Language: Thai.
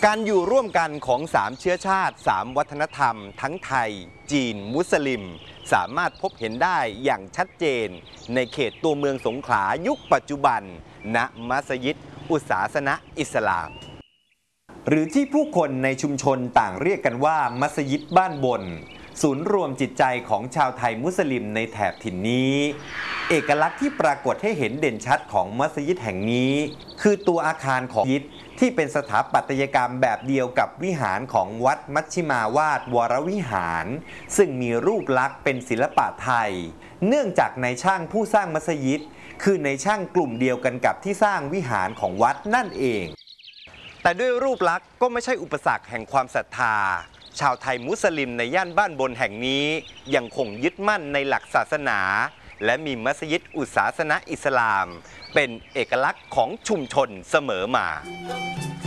การอยู่ร่วมกันของ3เชื้อชาติ3วัฒนธรรมทั้งไทยจีนมุสลิมสามารถพบเห็นได้อย่างชัดเจนในเขตตัวเมืองสงขลายุคปัจจุบันณมัสยิดอุษาสนะอิสลามหรือที่ผู้คนในชุมชนต่างเรียกกันว่ามัสยิดบ้านบนศูนย์รวมจิตใจของชาวไทยมุสลิมในแถบถิ่นนี้เอกลักษณ์ที่ปรากฏให้เห็นเด่นชัดของมัสยิดแห่งนี้คือตัวอาคารของมัสยิดที่เป็นสถาปัตยกรรมแบบเดียวกับวิหารของวัดมัชชิมาวาสวรวิหารซึ่งมีรูปลักษณ์เป็นศิลปะไทยเนื่องจากนายช่างผู้สร้างมัสยิดคือในช่างกลุ่มเดียวกันกับที่สร้างวิหารของวัดนั่นเองแต่ด้วยรูปลักษณ์ก็ไม่ใช่อุปสรรคแห่งความศรัทธาชาวไทยมุสลิมในย่านบ้านบนแห่งนี้ยังคงยึดมั่นในหลักศาสนาและมีมัสยิดอุษาสนะอิสลามเป็นเอกลักษณ์ของชุมชนเสมอมา